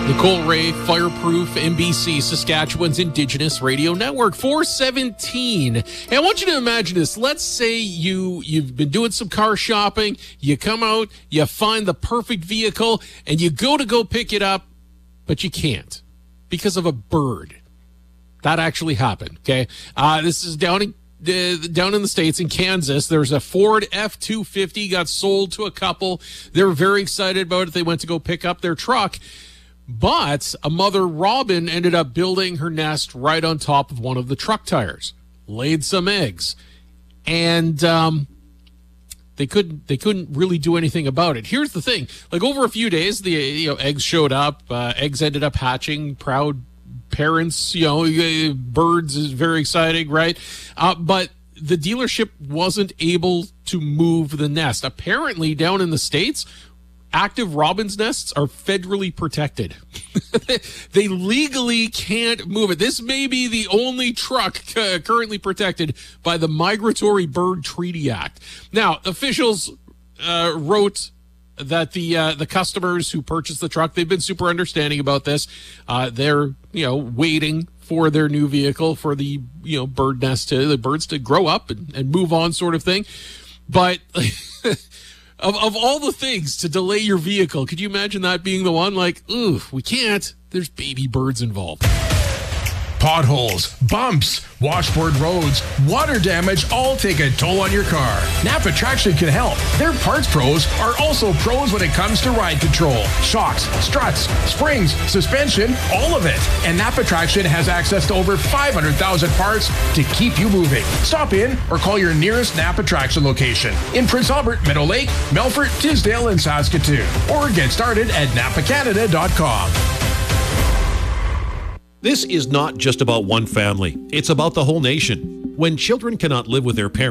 Nicole Ray, Fireproof, NBC, Saskatchewan's Indigenous Radio Network, 417. And I want you to imagine this. Let's say you've been doing some car shopping, you come out, you find the perfect vehicle, and you go pick it up, but you can't because of a bird. That actually happened, okay? This is down in the States, in Kansas. There's a Ford F-250 got sold to a couple. They were very excited about it. They went to go pick up their truck. But a mother robin ended up building her nest right on top of one of the truck tires, laid some eggs, and they couldn't really do anything about it. Here's the thing: like over a few days, the eggs showed up. Eggs ended up hatching. Proud parents, birds is very exciting, right? But the dealership wasn't able to move the nest. Apparently, down in the States, active robin's nests are federally protected. They legally can't move it. This may be the only truck currently protected by the Migratory Bird Treaty Act. Now, officials wrote that the customers who purchased the truck, they've been super understanding about this. They're waiting for their new vehicle, for the the birds to grow up and move on, sort of thing. But Of all the things to delay your vehicle, could you imagine that being the one? Like, ooh, we can't. There's baby birds involved. Potholes, bumps, washboard roads, water damage all take a toll on your car. Napa Traction can help. Their parts pros are also pros when it comes to ride control. Shocks, struts, springs, suspension, all of it. And Napa Traction has access to over 500,000 parts to keep you moving. Stop in or call your nearest Napa Traction location in Prince Albert, Meadow Lake, Melfort, Tisdale, and Saskatoon. Or get started at napacanada.com. This is not just about one family. It's about the whole nation. When children cannot live with their parents,